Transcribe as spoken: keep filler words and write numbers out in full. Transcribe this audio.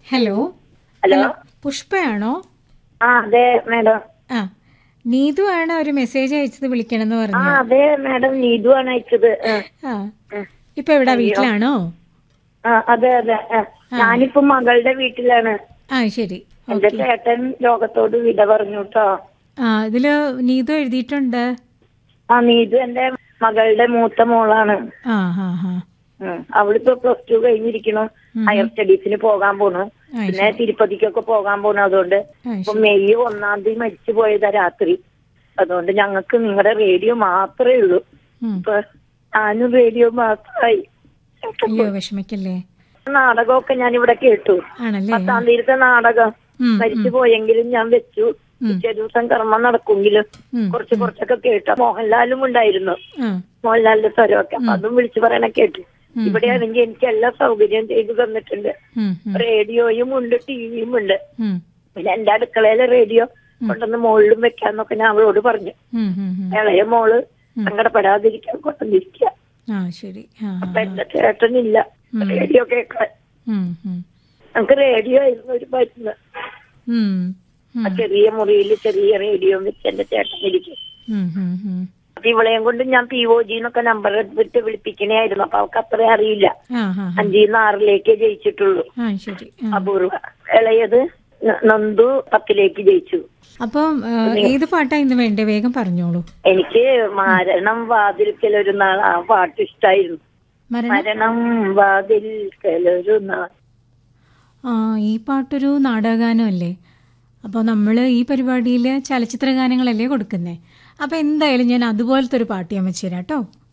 Hello hello പുഷ്പയാണോ? ആ അതെ madam. ആ നീതു ആണ് ഒരു മെസ്സേജ് അയച്ചത് വിളിക്കണമെന്ന് ആ പറഞ്ഞു. അതെ മാഡം, നീതു ആണ് അയച്ചത്. ആ, ആ ആ. ഇപ്പൊ എവിടാ, വീട്ടിലാണോ? ആ അതെ അതെ. ആ, ഞാനിപ്പോ മകളുടെ വീട്ടിലാണ്. ആ ശരി, എന്റെ ഓക്കെ. ചേട്ടൻ ലോകത്തോട് വിട പറഞ്ഞു കേട്ടോ. ആ ഇതില് നീതു എഴുതിയിട്ടുണ്ട്. ആ നീതു എന്റെ മകളുടെ മൂത്ത മോളാണ്. ആ ഹാ ഹാ ഉം. അവളിപ്പോ പ്ലസ് ടു കഴിഞ്ഞിരിക്കണം, ഹയർ സ്റ്റഡീസിന് പോകാൻ പോണു. ആ, പിന്നെ ശരി. തിരുപ്പതിക്കൊക്കെ പോകാൻ പോണു. അതുകൊണ്ട് ആ, ഇപ്പൊ ശരി. മെയ് ഒന്നാം തീയതി മരിച്ചു പോയതാ രാത്രി. അതുകൊണ്ട് ഞങ്ങൾക്ക് നിങ്ങളുടെ റേഡിയോ മാത്രമേ ഉള്ളൂ. ഉം. ഇപ്പൊ ഞാനും റേഡിയോ മാത്രമായി. അയ്യോ വിഷമിക്കല്ലേ. നാടകമൊക്കെ ഞാൻ ഇവിടെ കേട്ടു. ആണല്ലേ? പത്താം തീയതിത്തെ നാടകം ഉം, മരിച്ചു ഉം. പോയെങ്കിലും ഞാൻ വെച്ചു. ഉം. പിറ്റേ ദിവസം കർമ്മം നടക്കുമെങ്കിലും ഉം, കുറച്ച് ഉം. കുറച്ചൊക്കെ കേട്ടു. മോഹൻലാലും ഉണ്ടായിരുന്നു, ആ, മോഹൻലാലിന്റെ സ്വരമൊക്കെ. അപ്പൊ ഉം. അതും വിളിച്ചു പറയണ കേട്ടു. ഉം, ഇവിടെ ഉം. ആണെങ്കിൽ എനിക്ക് എല്ലാ സൗകര്യവും ചെയ്തു തന്നിട്ടുണ്ട്. ഉം, ഉം. റേഡിയോയും ഉണ്ട്, ടിവിയും ഉണ്ട്. ഉം, പിന്നെ എന്റെ അടുക്കളയിലെ റേഡിയോ കൊണ്ടുവന്ന് മുകളിലും വെക്കാന്നൊക്കെ ഞാൻ അവളോട് പറഞ്ഞു. ഉം, ഉം, ഉം. ഇളയ മോള് സങ്കടപ്പെടാതിരിക്കാൻ കൊണ്ടുവന്നിരിക്കുക. ആ ശരി. ആ, അപ്പൊ ആ, എന്റെ ചേട്ടനില്ല ഉം. റേഡിയോ കേൾക്കാൻ. ഉം, ഉം. നമുക്ക് റേഡിയോ ആയിരുന്നു ഒരു മരുന്ന്. ഉം, ആ ഉം. ചെറിയ മുറിയിൽ ചെറിയ റേഡിയോ വെച്ച് എന്റെ ചേട്ടൻ ഇരിക്കും. ഉം, ഉം, ഉം. അപ്പൊ ഇവളെയും കൊണ്ട് ഞാൻ പി ഒ ജി എന്നൊക്കെ നമ്പർ എടുത്തിട്ട് വിളിപ്പിക്കണായിരുന്നു. അപ്പൊ അവൾക്ക് അത്ര അറിയില്ല. ആ, ആ, ആ. അഞ്ചിന്ന് ആറിലേക്കേ ജയിച്ചിട്ടുള്ളൂ. ആ ശരി. ആ. അപൂർവ. ഇളയത് ന- നന്ദു പത്തിലേക്ക് ജയിച്ചു. അപ്പം ആ, ഏത് പാട്ടാ ഇന്ന് വേണ്ടേ? വേഗം പറഞ്ഞോളൂ. എനിക്ക് മരണം വാതിൽക്കലൊരു നാൾ ആ പാട്ട് ഇഷ്ടായിരുന്നു. മരണം. മരണം വാതിൽക്കലൊരു നാൾ. ആ ഈ പാട്ടൊരു നാടകഗാനമല്ലേ? അപ്പോൾ നമ്മൾ ഈ പരിപാടിയിൽ ചലച്ചിത്ര ഗാനങ്ങളല്ലേ കൊടുക്കുന്നത്. അപ്പോൾ എന്തായാലും ഞാൻ അതുപോലത്തെ ഒരു പാട്ട് ഞാൻ വെച്ചുതരാം കേട്ടോ.